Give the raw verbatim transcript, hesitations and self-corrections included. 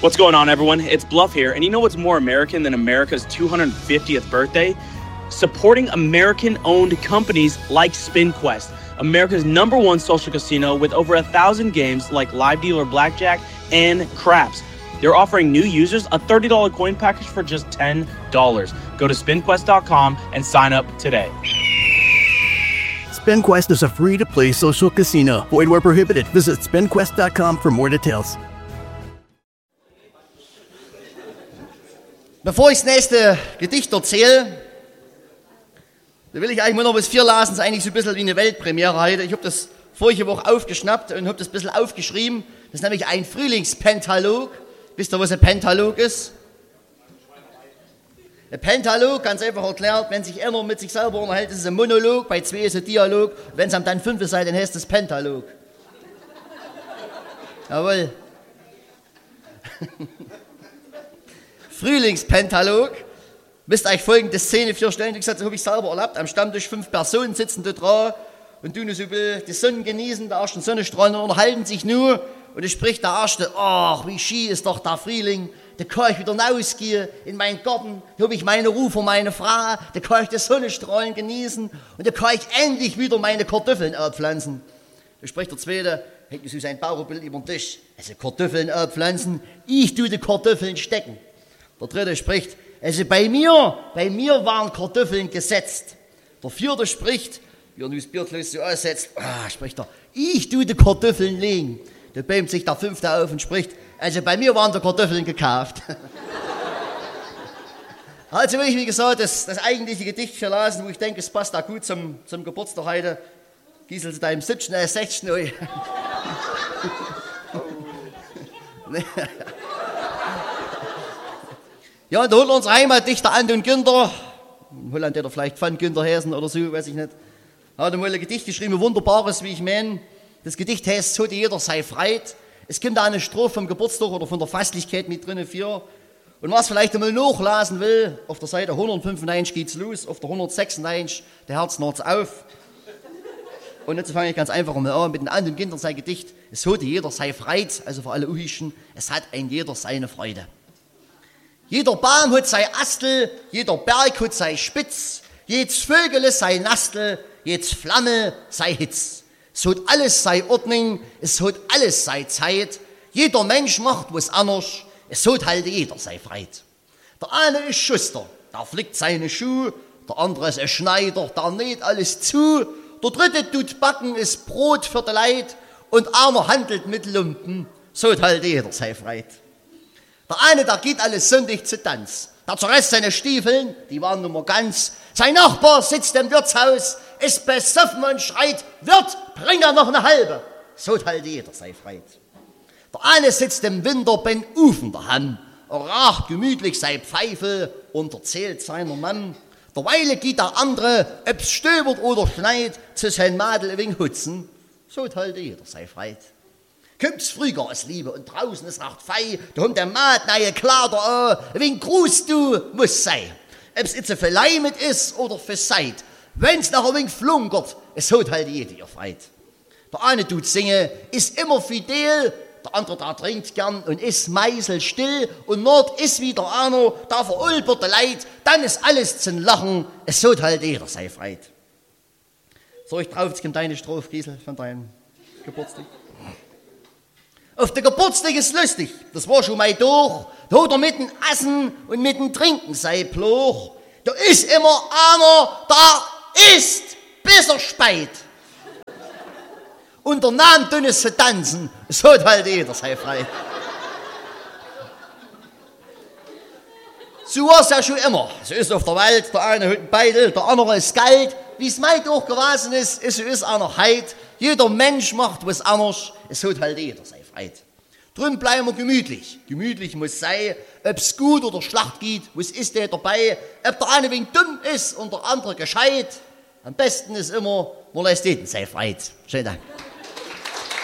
What's going on, everyone? It's Bluff here, and you know what's more American than America's two hundred fiftieth birthday? Supporting American-owned companies like SpinQuest, America's number one social casino with over a thousand games like live dealer blackjack and craps. They're offering new users a thirty dollars coin package for just ten dollars. Go to spin quest dot com and sign up today. SpinQuest is a free-to-play social casino. Void where prohibited. Visit spin quest dot com for more details. Bevor ich das nächste Gedicht erzähle, da will ich eigentlich nur noch was vorlesen. Das ist eigentlich so ein bisschen wie eine Weltpremiere heute. Ich habe das vorige Woche aufgeschnappt und habe das ein bisschen aufgeschrieben. Das ist nämlich ein Frühlingspentalog. Wisst ihr, was ein Pentalog ist? Ein Pentalog, ganz einfach erklärt, wenn sich einer mit sich selber unterhält, ist es ein Monolog, bei zwei ist es ein Dialog. Wenn es dann fünf ist, dann heißt es Pentalog. Jawohl. Frühlingspentalog. Müsst euch folgende Szene vorstellen. Wie gesagt, das habe ich selber erlebt. Am Stammtisch fünf Personen sitzen da dran und tun so die Sonne genießen, der ersten Sonnenstrahlen und unterhalten sich nur. Und es spricht der Erste: Ach, wie schön ist doch der Frühling. Da kann ich wieder rausgehen in meinen Garten. Da habe ich meine Ruhe für meine Frau. Da kann ich die Sonnenstrahlen genießen. Und da kann ich endlich wieder meine Kartoffeln abpflanzen. Da spricht der Zweite, hält so sein Bauchbild über den Tisch. Also Kartoffeln abpflanzen, ich tue die Kartoffeln stecken. Der Dritte spricht, also bei mir, bei mir waren Kartoffeln gesetzt. Der Vierte spricht, wie er nun das Bierglas so aussetzt, ah, spricht er, ich tue die Kartoffeln legen. Da bäumt sich der Fünfte auf und spricht, also bei mir waren die Kartoffeln gekauft. Also will ich, wie gesagt, das, das eigentliche Gedicht verlassen, wo ich denke, es passt auch gut zum, zum Geburtstag heute. Giesel, zu deinem siebzehnten, äh, sechzehnten. Ja, und da holt unser Heimatdichter Anton Günther, in Holland hat er vielleicht von Günther Häsen oder so, weiß ich nicht, hat mal ein Gedicht geschrieben, ein wunderbares, wie ich meine. Das Gedicht heißt, so die jeder sei freit. Es kommt da eine Strophe vom Geburtstag oder von der Festlichkeit mit drin für. Und was vielleicht einmal nachlesen will, auf der Seite hundertfünfundneunzig geht's los, auf der hundertsechsundneunzig, der Herz naht's auf. Und jetzt fange ich ganz einfach mal an mit dem Anton Günther sein Gedicht. Es so die jeder sei freit, also für alle Uhischen, es hat ein jeder seine Freude. Jeder Baum hat sein Astel, jeder Berg hat sein Spitz, jedes Vögel sei Nastel, jedes Flamme sei Hitz. Es hat alles sei Ordnung, es hat alles sei Zeit, jeder Mensch macht was anders, es hat halt jeder sei Freit. Der eine ist Schuster, der flickt seine Schuhe, der andere ist ein Schneider, der näht alles zu, der dritte tut backen, ist Brot für die Leid und einer handelt mit Lumpen, so hat halt jeder sei Freit. Der eine, der geht alles sündig zu Tanz. Der zerreißt seine Stiefeln, die waren nun mal ganz. Sein Nachbar sitzt im Wirtshaus, ist besoffen und schreit, Wirt, bring er noch eine halbe. So halt jeder sei freit. Der eine sitzt im Winter beim Ufen daheim, er raucht gemütlich sei Pfeife und erzählt seiner Mann. Derweile geht der andere, ob's stöbert oder schneit, zu sein Madel wegen Hutzen. So halt jeder sei freit. Kommt's früher als Liebe und draußen ist raucht fei, da kommt der Maat neue Kleider an, wegen Gruß du muss sein. Ob's jetzt für Leimet ist oder für Seid, wenn's noch ein wenig flunkert, es hat halt jeder ihr Freit. Der eine tut singen, ist immer fidel, der andere da trinkt gern und ist meiselstill und nord ist wieder einer, da verulbert der Leid, dann ist alles zum Lachen, es hat halt jeder sei freit. So, ich drauf, jetzt kommt deine Strophe, Giesel, von deinem Geburtstag. Auf der Geburtstag ist lustig, das war schon mal durch. Da hat er mit dem Essen und mit dem Trinken sei Pluch. Da ist immer einer, da ist, bis er speit. Und der Name dünnes zu tanzen, es hat halt jeder sei frei. So war es ja schon immer. So ist auf der Welt, der eine hat einen Beidel, der andere ist Geld. Wie es meint auch gewesen ist, ist so ist einer Heid. Jeder Mensch macht was anderes, es hat halt jeder sei frei. Drum bleiben wir gemütlich. Gemütlich muss sein, ob es gut oder schlecht geht, was ist der dabei, ob der eine wegen dumm ist und der andere gescheit. Am besten ist immer, man lässt jeden sei frei. Schönen Dank.